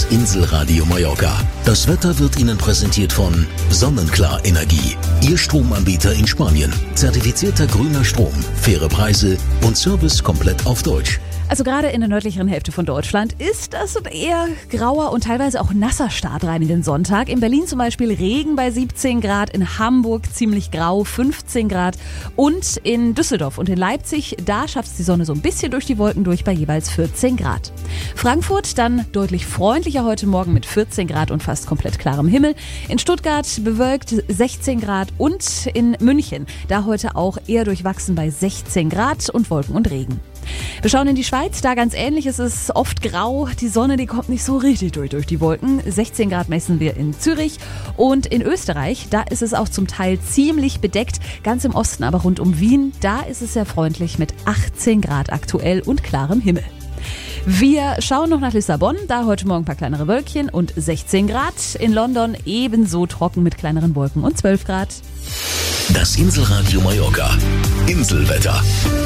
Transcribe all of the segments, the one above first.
Inselradio Mallorca. Das Wetter wird Ihnen präsentiert von Sonnenklar Energie. Ihr Stromanbieter in Spanien. Zertifizierter grüner Strom, faire Preise und Service komplett auf Deutsch. Also gerade in der nördlicheren Hälfte von Deutschland ist das ein eher grauer und teilweise auch nasser Start rein in den Sonntag. In Berlin zum Beispiel Regen bei 17 Grad, in Hamburg ziemlich grau, 15 Grad und in Düsseldorf und in Leipzig, da schafft es die Sonne so ein bisschen durch die Wolken durch bei jeweils 14 Grad. Frankfurt dann deutlich freundlicher heute Morgen mit 14 Grad und fast komplett klarem Himmel. In Stuttgart bewölkt 16 Grad und in München, da heute auch eher durchwachsen bei 16 Grad und Wolken und Regen. Wir schauen in die Schweiz, da ganz ähnlich, es ist oft grau, die Sonne, die kommt nicht so richtig durch die Wolken. 16 Grad messen wir in Zürich und in Österreich, da ist es auch zum Teil ziemlich bedeckt, ganz im Osten, aber rund um Wien, da ist es sehr freundlich mit 18 Grad aktuell und klarem Himmel. Wir schauen noch nach Lissabon, da heute Morgen ein paar kleinere Wölkchen und 16 Grad. In London ebenso trocken mit kleineren Wolken und 12 Grad. Das Inselradio Mallorca. Inselwetter.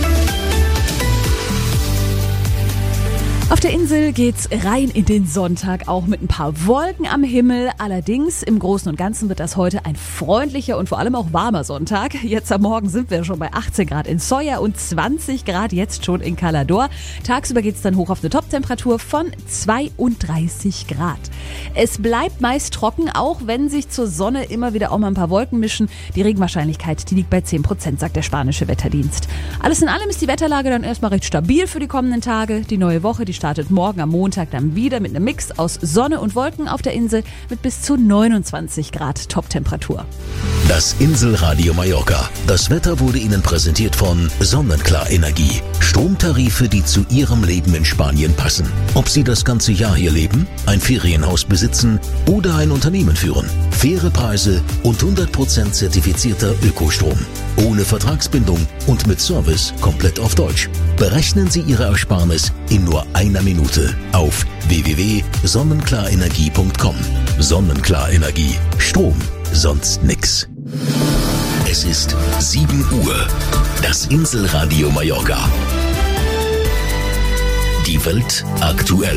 Auf der Insel geht's rein in den Sonntag, auch mit ein paar Wolken am Himmel. Allerdings im Großen und Ganzen wird das heute ein freundlicher und vor allem auch warmer Sonntag. Jetzt am Morgen sind wir schon bei 18 Grad in Soya und 20 Grad jetzt schon in Calador. Tagsüber geht's dann hoch auf eine Toptemperatur von 32 Grad. Es bleibt meist trocken, auch wenn sich zur Sonne immer wieder auch mal ein paar Wolken mischen. Die Regenwahrscheinlichkeit, die liegt bei 10%, sagt der spanische Wetterdienst. Alles in allem ist die Wetterlage dann erstmal recht stabil für die kommenden Tage. Die neue Woche, die startet morgen am Montag dann wieder mit einem Mix aus Sonne und Wolken auf der Insel mit bis zu 29 Grad Toptemperatur. Das Inselradio Mallorca. Das Wetter wurde Ihnen präsentiert von Sonnenklar Energie. Stromtarife, die zu Ihrem Leben in Spanien passen. Ob Sie das ganze Jahr hier leben, ein Ferienhaus besitzen oder ein Unternehmen führen. Faire Preise und 100% zertifizierter Ökostrom. Ohne Vertragsbindung und mit Service komplett auf Deutsch. Berechnen Sie Ihre Ersparnis in nur einer Minute auf www.sonnenklarenergie.com. Sonnenklar Energie. Strom, sonst nix. Es ist 7 Uhr. Das Inselradio Mallorca. Die Welt aktuell.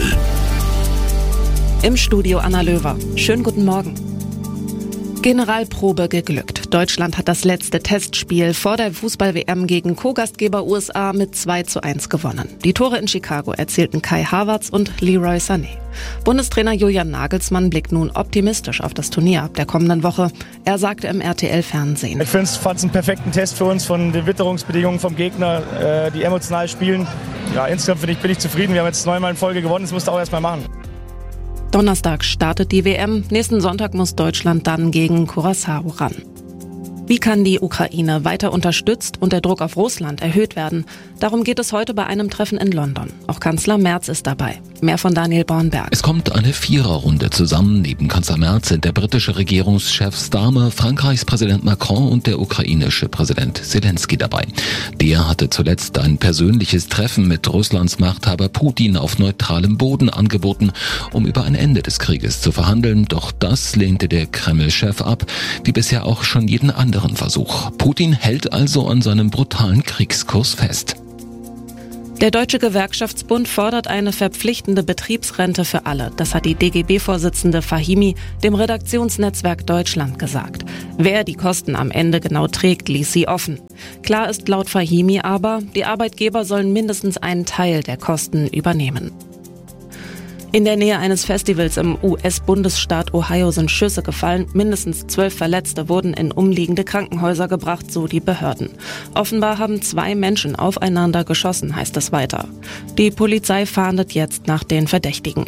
Im Studio Anna Löwer. Schönen guten Morgen. Generalprobe geglückt. Deutschland hat das letzte Testspiel vor der Fußball-WM gegen Co-Gastgeber USA mit 2:1 gewonnen. Die Tore in Chicago erzielten Kai Havertz und Leroy Sané. Bundestrainer Julian Nagelsmann blickt nun optimistisch auf das Turnier ab der kommenden Woche. Er sagte im RTL-Fernsehen: Ich fand es einen perfekten Test für uns von den Witterungsbedingungen vom Gegner, die emotional spielen. Ja, insgesamt bin ich zufrieden. Wir haben jetzt 9-mal in Folge gewonnen, das musst du auch erstmal machen. Donnerstag startet die WM. Nächsten Sonntag muss Deutschland dann gegen Curaçao ran. Wie kann die Ukraine weiter unterstützt und der Druck auf Russland erhöht werden? Darum geht es heute bei einem Treffen in London. Auch Kanzler Merz ist dabei. Mehr von Daniel Bornberg. Es kommt eine Viererrunde zusammen. Neben Kanzler Merz sind der britische Regierungschef Starmer, Frankreichs Präsident Macron und der ukrainische Präsident Zelensky dabei. Der hatte zuletzt ein persönliches Treffen mit Russlands Machthaber Putin auf neutralem Boden angeboten, um über ein Ende des Krieges zu verhandeln. Doch das lehnte der Kreml-Chef ab, wie bisher auch schon jeden anderen Versuch. Putin hält also an seinem brutalen Kriegskurs fest. Der Deutsche Gewerkschaftsbund fordert eine verpflichtende Betriebsrente für alle. Das hat die DGB-Vorsitzende Fahimi dem Redaktionsnetzwerk Deutschland gesagt. Wer die Kosten am Ende genau trägt, ließ sie offen. Klar ist laut Fahimi aber, die Arbeitgeber sollen mindestens einen Teil der Kosten übernehmen. In der Nähe eines Festivals im US-Bundesstaat Ohio sind Schüsse gefallen. Mindestens 12 Verletzte wurden in umliegende Krankenhäuser gebracht, so die Behörden. Offenbar haben 2 Menschen aufeinander geschossen, heißt es weiter. Die Polizei fahndet jetzt nach den Verdächtigen.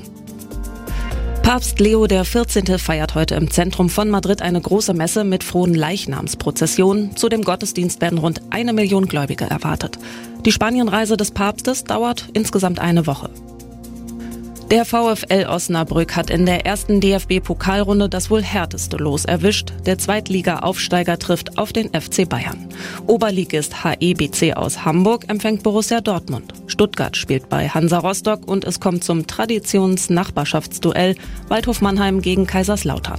Papst Leo XIV. Feiert heute im Zentrum von Madrid eine große Messe mit Fronleichnamsprozessionen. Zu dem Gottesdienst werden rund 1 Million Gläubige erwartet. Die Spanienreise des Papstes dauert insgesamt eine Woche. Der VfL Osnabrück hat in der ersten DFB-Pokalrunde das wohl härteste Los erwischt. Der Zweitliga-Aufsteiger trifft auf den FC Bayern. Oberligist HEBC aus Hamburg empfängt Borussia Dortmund. Stuttgart spielt bei Hansa Rostock und es kommt zum Traditions-Nachbarschaftsduell Waldhof Mannheim gegen Kaiserslautern.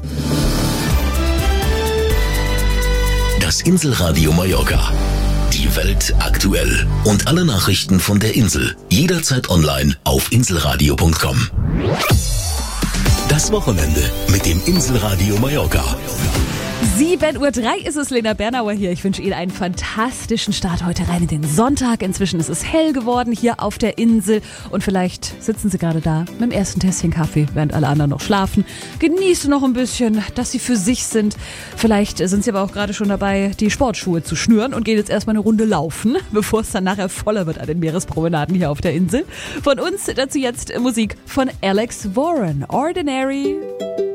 Das Inselradio Mallorca. Die Welt aktuell. Und alle Nachrichten von der Insel. Jederzeit online auf inselradio.com. Das Wochenende mit dem Inselradio Mallorca. 7:03 Uhr ist es, Lena Bernauer hier. Ich wünsche Ihnen einen fantastischen Start heute rein in den Sonntag. Inzwischen ist es hell geworden hier auf der Insel und vielleicht sitzen Sie gerade da mit dem ersten Tässchen Kaffee, während alle anderen noch schlafen. Genießen noch ein bisschen, dass Sie für sich sind. Vielleicht sind Sie aber auch gerade schon dabei, die Sportschuhe zu schnüren und gehen jetzt erstmal eine Runde laufen, bevor es dann nachher voller wird an den Meerespromenaden hier auf der Insel. Von uns dazu jetzt Musik von Alex Warren, Ordinary.